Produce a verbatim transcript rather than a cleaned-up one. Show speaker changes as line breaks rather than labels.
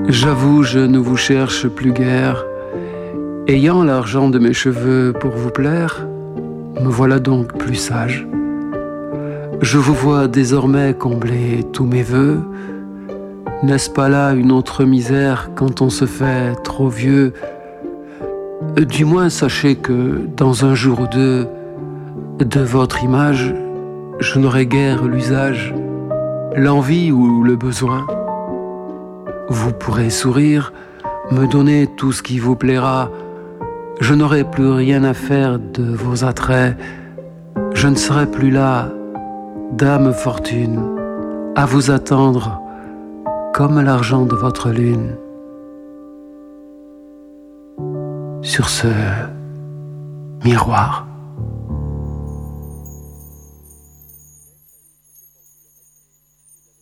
J'avoue, je ne vous cherche plus guère. Ayant l'argent de mes cheveux pour vous plaire, me voilà donc plus sage. Je vous vois désormais combler tous mes vœux. N'est-ce pas là une autre misère quand on se fait trop vieux? Du moins sachez que dans un jour ou deux, de votre image, je n'aurai guère l'usage, l'envie ou le besoin. Vous pourrez sourire, me donner tout ce qui vous plaira. Je n'aurai plus rien à faire de vos attraits. Je ne serai plus là, dame fortune, à vous attendre comme l'argent de votre lune. Sur ce miroir.